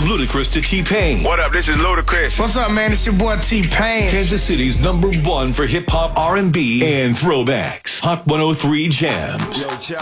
From Ludacris to T-Pain. What up? This is Ludacris. What's up, man? It's your boy T-Pain. Kansas City's #1 for hip-hop, R&B, and throwbacks. Hot 103 Jams. Yo,